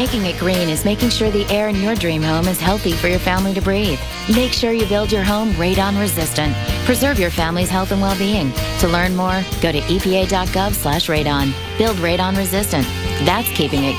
Making it green is making sure the air in your dream home is healthy for your family to breathe. Make sure you build your home radon resistant. Preserve your family's health and well-being. To learn more, go to epa.gov/radon. Build radon resistant. That's keeping it